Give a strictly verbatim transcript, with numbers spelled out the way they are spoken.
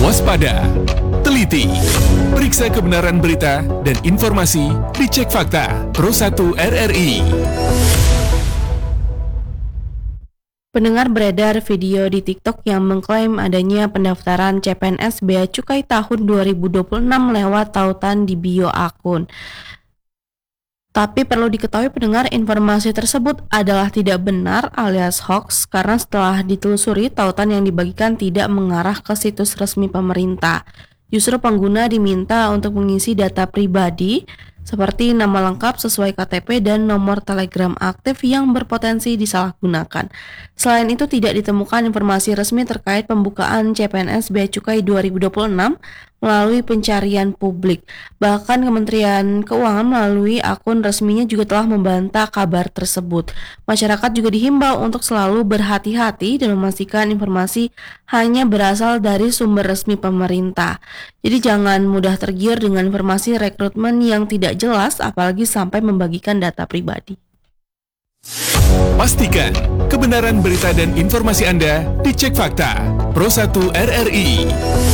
Waspada, teliti, periksa kebenaran berita dan informasi dicek fakta Pro satu R R I. Pendengar, beredar video di TikTok yang mengklaim adanya pendaftaran C P N S Bea Cukai tahun dua ribu dua puluh enam lewat tautan di bio akun. Tapi perlu diketahui pendengar, informasi tersebut adalah tidak benar alias hoax karena setelah ditelusuri tautan yang dibagikan tidak mengarah ke situs resmi pemerintah. Justru pengguna diminta untuk mengisi data pribadi seperti nama lengkap sesuai K T P dan nomor telegram aktif yang berpotensi disalahgunakan. Selain itu tidak ditemukan informasi resmi terkait pembukaan C P N S Bea Cukai dua ribu dua puluh enam melalui pencarian publik. Bahkan Kementerian Keuangan melalui akun resminya juga telah membantah kabar tersebut. Masyarakat juga dihimbau untuk selalu berhati-hati dan memastikan informasi hanya berasal dari sumber resmi pemerintah. Jadi jangan mudah tergiur dengan informasi rekrutmen yang tidak jelas, apalagi sampai membagikan data pribadi. Pastikan kebenaran berita dan informasi Anda dicek fakta Pro satu R R I.